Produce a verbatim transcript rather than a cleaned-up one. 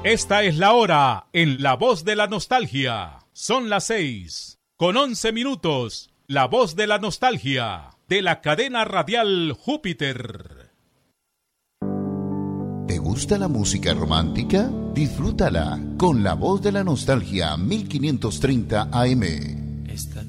Esta es la hora en La Voz de la Nostalgia. Son las seis, con once minutos. La Voz de la Nostalgia, de la cadena radial Júpiter. ¿Te gusta la música romántica? Disfrútala con La Voz de la Nostalgia mil quinientos treinta A M. Esta